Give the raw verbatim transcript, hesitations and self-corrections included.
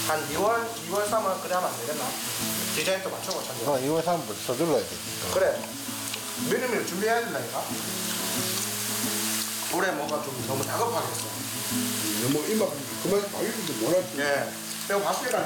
한 이월, 이월, 삼월 그래 하면 안 되겠나? 디자인도 맞추고 참. 어, 이월 삼월 서둘러야 돼. 그래. 매일매일 준비해야 된다니까? 올해 뭔가 좀 너무 다급하겠어. 너무 이막 그만 바위도 못하지. 예. 내가 봤으니까